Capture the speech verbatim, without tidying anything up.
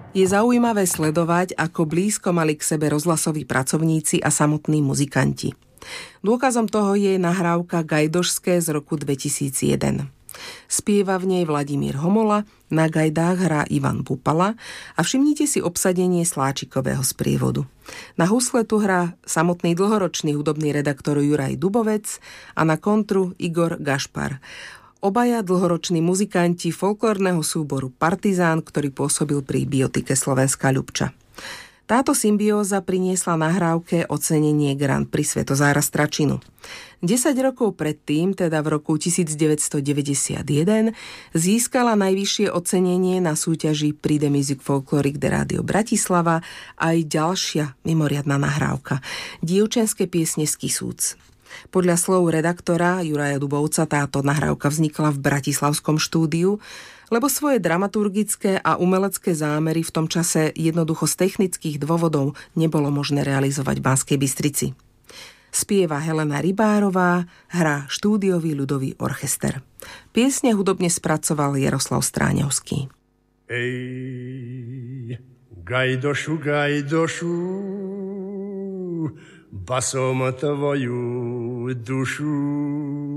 Je zaujímavé sledovať, ako blízko mali k sebe rozhlasoví pracovníci a samotní muzikanti. Dôkazom toho je nahrávka Gajdošské z roku dvetisícjeden. Spieva v nej Vladimír Homola, na gajdách hrá Ivan Pupala a všimnite si obsadenie Sláčikového sprievodu. Na husle tu hrá samotný dlhoročný hudobný redaktor Juraj Dubovec a na kontru Igor Gašpar. Obaja dlhoroční muzikanti folklórneho súboru Partizán, ktorý pôsobil pri Biotike Slovenská Ľubča. Táto symbióza priniesla nahrávke ocenenie Grand Prix Svetozára Stračinu. desať rokov predtým, teda v roku devätnásťstodeväťdesiatjeden, získala najvyššie ocenenie na súťaži Prix de Musique Folklorique de Radio Bratislava aj ďalšia mimoriadna nahrávka Dievčenské piesne z Kisúc. Podľa slov redaktora Juraja Dubovca táto nahrávka vznikla v bratislavskom štúdiu, lebo svoje dramaturgické a umelecké zámery v tom čase jednoducho z technických dôvodov nebolo možné realizovať v Banskej Bystrici. Spieva Helena Rybárová, hrá štúdiový ľudový orchester. Piesne hudobne spracoval Jaroslav Stráňovský. Ej, Gajdošu, Gajdošu, basom tvoju dušu